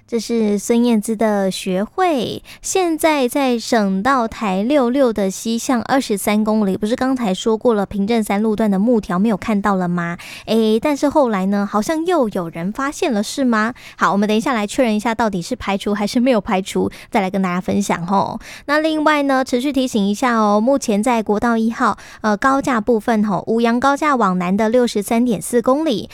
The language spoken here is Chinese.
这是孙燕姿的学会，现在在省道台66的西向23公里，不是刚才说过了平镇3路段的木条没有看到了吗？但是后来呢，好像又有人发现了，是吗？好，我们等一下来确认一下，到底是排除还是没有排除，再来跟大家分享吼。那另外呢，持续提醒一下哦，目前在国道1号高架部分吼，五杨高架往南的63.4公里，